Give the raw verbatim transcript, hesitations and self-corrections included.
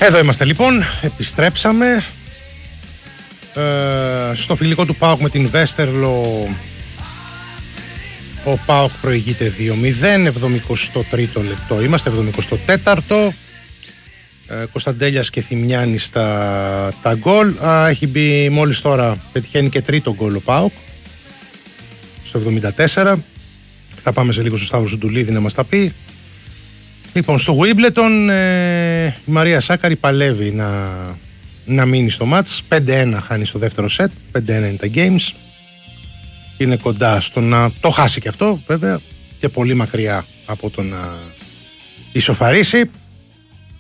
Εδώ είμαστε λοιπόν, επιστρέψαμε ε, στο φιλικό του ΠΑΟΚ με την Βέστερλο. Ο ΠΑΟΚ προηγείται δύο μηδέν, εβδομηκοστό τρίτο λεπτό είμαστε, εβδομηκοστό τέταρτο. ε, Κωνσταντέλιας και Θημιάννης τα, τα γκολ. Α, έχει μπει μόλις τώρα, πετυχαίνει και τρίτο γκολ ο ΠΑΟΚ στο εβδομήντα τέσσερα. Θα πάμε σε λίγο στο Σταύρο Σουντουλίδη να μας τα πει. Λοιπόν, στο Wimbledon ε, η Μαρία Σάκαρη παλεύει να, να μείνει στο μάτς. πέντε ένα χάνει στο δεύτερο σετ, πέντε ένα είναι τα games. Είναι κοντά στο να το χάσει και αυτό βέβαια, και πολύ μακριά από το να ισοφαρίσει.